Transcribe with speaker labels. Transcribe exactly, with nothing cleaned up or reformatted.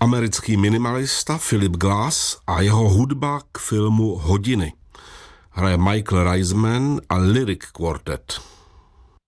Speaker 1: americký minimalista Philip Glass a jeho hudba k filmu Hodiny. Hraje Michael Reisman a Lyric Quartet.